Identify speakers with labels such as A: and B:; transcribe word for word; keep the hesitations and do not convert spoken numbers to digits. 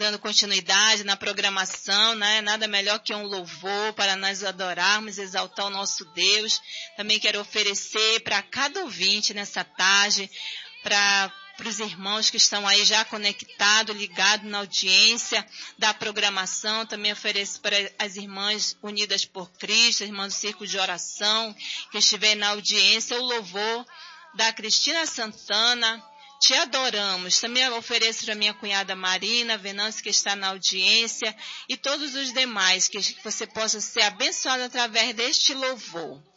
A: dando continuidade na programação, né? Nada melhor que um louvor para nós adorarmos, exaltar o nosso Deus. Também quero oferecer para cada ouvinte nessa tarde, para para os irmãos que estão aí já conectados, ligados na audiência da programação. Também ofereço para as irmãs unidas por Cristo, as irmãs do Círculo de Oração, que estiverem na audiência, o louvor da Cristina Santana. Te adoramos. Também ofereço para minha cunhada Marina Venâncio, que está na audiência, e todos os demais, que você possa ser abençoado através deste louvor.